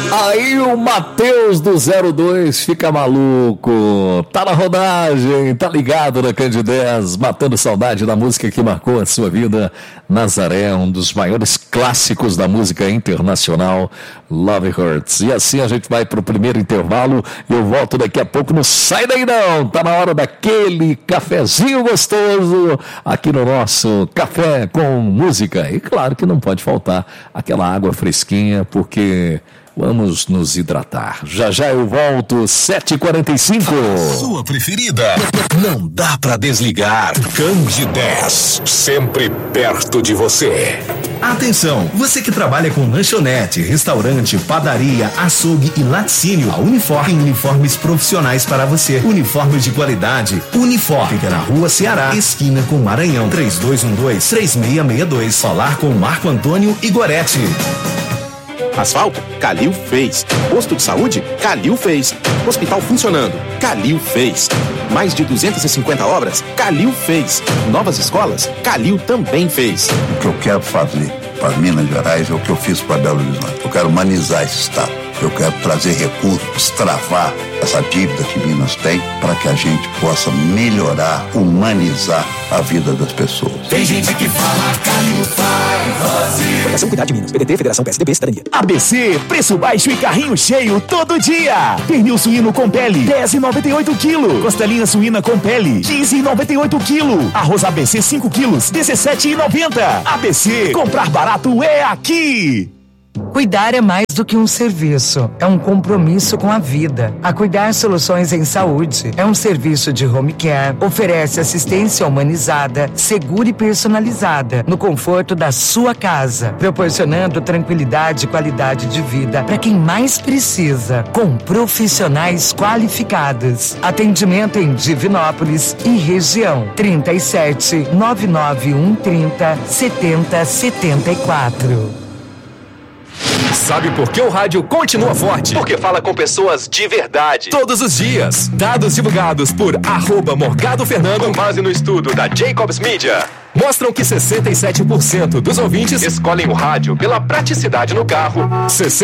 Aí o Matheus do 02 fica maluco, tá na rodagem, tá ligado na Candidez, matando saudade da música que marcou a sua vida. Nazaré, um dos maiores clássicos da música internacional, Love Hurts. E assim a gente vai pro primeiro intervalo e eu volto daqui a pouco. Não sai daí não, tá na hora daquele cafezinho gostoso aqui no nosso Café com Música. E claro que não pode faltar aquela água fresquinha, porque vamos nos hidratar. Já já eu volto, 7h45. Sua preferida. Não dá pra desligar. Candidez, sempre perto de você. Atenção, você que trabalha com lanchonete, restaurante, padaria, açougue e laticínio, a Unifor tem uniformes profissionais para você. Uniformes de qualidade. Unifor, fica na Rua Ceará, esquina com Maranhão, 3212-3662. Falar com Marco Antônio Igoretti. Asfalto? Calil fez. Posto de saúde? Calil fez. Hospital funcionando? Calil fez. Mais de 250 obras? Calil fez. Novas escolas? Calil também fez. O que eu quero fazer para Minas Gerais é o que eu fiz para Belo Horizonte. Eu quero humanizar esse estado. Eu quero trazer recursos, destravar essa dívida que Minas tem para que a gente possa melhorar, humanizar a vida das pessoas. Tem gente que fala Calil faz. Fundação Cuidar de Minas, PDT, Federação PSDB, Cidadania. ABC, preço baixo e carrinho cheio todo dia. Pernil suíno com pele, 10,98 kg. Costelinha suína com pele, 15,98 kg. Arroz ABC 5 kg, 17,90. ABC, comprar barato é aqui. Cuidar é mais do que um serviço, é um compromisso com a vida. A Cuidar Soluções em Saúde é um serviço de home care, oferece assistência humanizada, segura e personalizada, no conforto da sua casa, proporcionando tranquilidade e qualidade de vida para quem mais precisa, com profissionais qualificados. Atendimento em Divinópolis e região, 37 991 30 70 74. Sabe por que o rádio continua forte? Porque fala com pessoas de verdade. Todos os dias. Dados divulgados por @MorgadoFernando, com base no estudo da Jacobs Media, mostram que 67% dos ouvintes escolhem o rádio pela praticidade no carro.